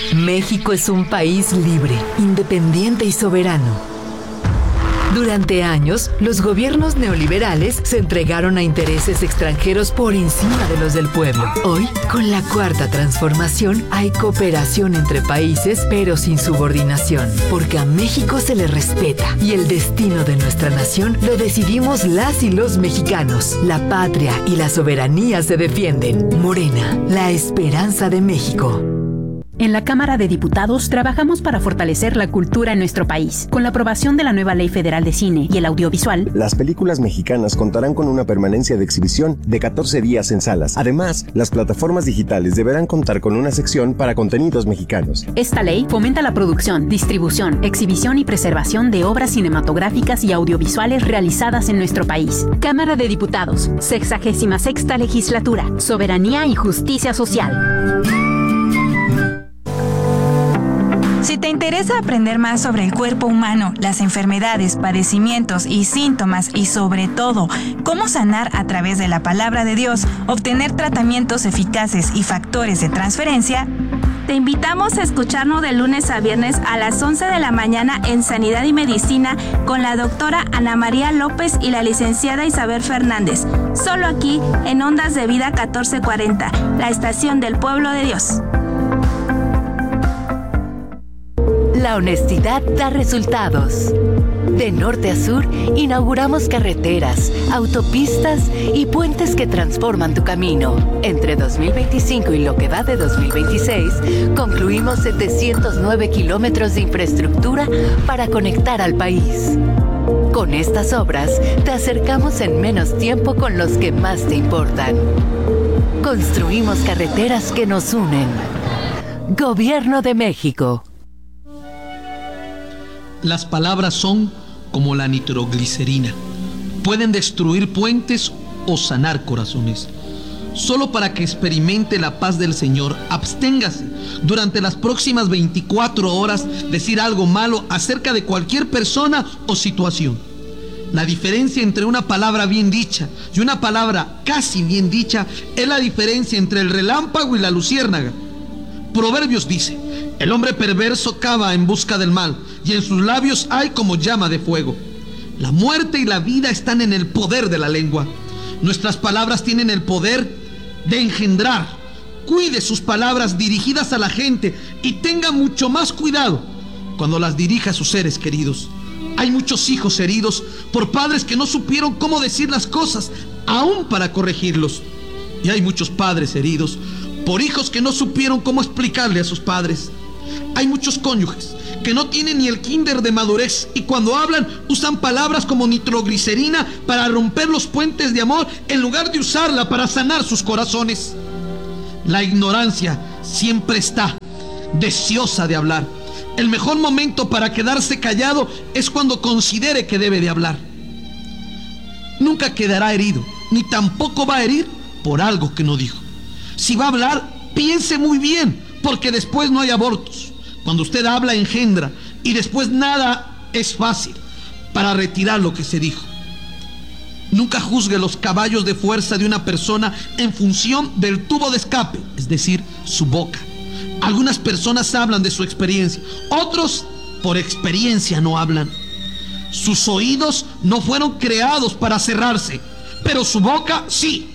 México es un país libre, independiente y soberano. Durante años, los gobiernos neoliberales se entregaron a intereses extranjeros por encima de los del pueblo. Hoy, con la Cuarta Transformación, hay cooperación entre países, pero sin subordinación, porque a México se le respeta y el destino de nuestra nación lo decidimos las y los mexicanos. La patria y la soberanía se defienden. Morena, la esperanza de México. En la Cámara de Diputados trabajamos para fortalecer la cultura en nuestro país. Con la aprobación de la nueva Ley Federal de Cine y el Audiovisual, las películas mexicanas contarán con una permanencia de exhibición de 14 días en salas. Además, las plataformas digitales deberán contar con una sección para contenidos mexicanos. Esta ley fomenta la producción, distribución, exhibición y preservación de obras cinematográficas y audiovisuales realizadas en nuestro país. Cámara de Diputados, 66ª Legislatura, Soberanía y Justicia Social. Si te interesa aprender más sobre el cuerpo humano, las enfermedades, padecimientos y síntomas y sobre todo, cómo sanar a través de la palabra de Dios, obtener tratamientos eficaces y factores de transferencia, te invitamos a escucharnos de lunes a viernes a las 11 de la mañana en Sanidad y Medicina con la doctora Ana María López y la licenciada Isabel Fernández. Solo aquí en Ondas de Vida 1440, la estación del pueblo de Dios. La honestidad da resultados. De norte a sur, inauguramos carreteras, autopistas y puentes que transforman tu camino. Entre 2025 y lo que va de 2026, concluimos 709 kilómetros de infraestructura para conectar al país. Con estas obras, te acercamos en menos tiempo con los que más te importan. Construimos carreteras que nos unen. Gobierno de México. Las palabras son como la nitroglicerina. Pueden destruir puentes o sanar corazones. Solo para que experimente la paz del Señor, absténgase durante las próximas 24 horas decir algo malo acerca de cualquier persona o situación. La diferencia entre una palabra bien dicha y una palabra casi bien dicha es la diferencia entre el relámpago y la luciérnaga. Proverbios dice: el hombre perverso cava en busca del mal, y en sus labios hay como llama de fuego. La muerte y la vida están en el poder de la lengua. Nuestras palabras tienen el poder de engendrar. Cuide sus palabras dirigidas a la gente y tenga mucho más cuidado cuando las dirija a sus seres queridos. Hay muchos hijos heridos por padres que no supieron cómo decir las cosas, aún para corregirlos. Y hay muchos padres heridos por hijos que no supieron cómo explicarle a sus padres. Hay muchos cónyuges que no tienen ni el kinder de madurez y cuando hablan usan palabras como nitroglicerina para romper los puentes de amor en lugar de usarla para sanar sus corazones. La ignorancia siempre está deseosa de hablar. El mejor momento para quedarse callado es cuando considere que debe de hablar. Nunca quedará herido, ni tampoco va a herir por algo que no dijo. Si va a hablar, piense muy bien, porque después no hay abortos. Cuando usted habla, engendra, y después nada es fácil para retirar lo que se dijo. Nunca juzgue los caballos de fuerza de una persona en función del tubo de escape, es decir, su boca. Algunas personas hablan de su experiencia, otros por experiencia no hablan. Sus oídos no fueron creados para cerrarse, pero su boca sí.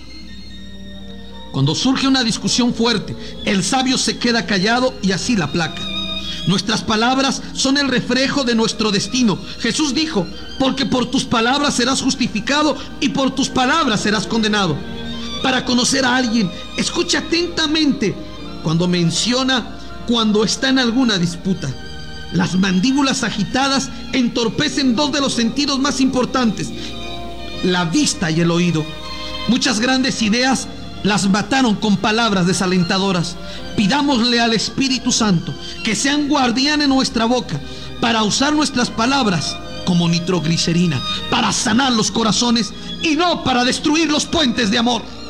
Cuando surge una discusión fuerte, el sabio se queda callado y así la aplaca. Nuestras palabras son el reflejo de nuestro destino. Jesús dijo: porque por tus palabras serás justificado y por tus palabras serás condenado. Para conocer a alguien, escucha atentamente cuando menciona cuando está en alguna disputa. Las mandíbulas agitadas entorpecen dos de los sentidos más importantes, la vista y el oído. Muchas grandes ideas las mataron con palabras desalentadoras. Pidámosle al Espíritu Santo que sea un guardián en nuestra boca para usar nuestras palabras como nitroglicerina, para sanar los corazones y no para destruir los puentes de amor.